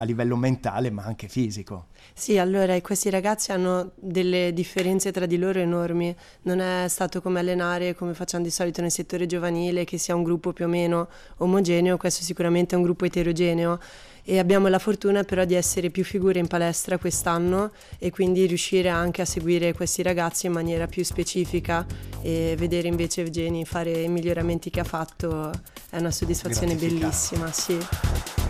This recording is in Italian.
a livello mentale ma anche fisico. Sì, allora questi ragazzi hanno delle differenze tra di loro enormi, non è stato come allenare come facciamo di solito nel settore giovanile, che sia un gruppo più o meno omogeneo, questo sicuramente è un gruppo eterogeneo e abbiamo la fortuna però di essere più figure in palestra quest'anno e quindi riuscire anche a seguire questi ragazzi in maniera più specifica e vedere invece Evgeny fare i miglioramenti che ha fatto è una soddisfazione Gratificante. bellissima, sì.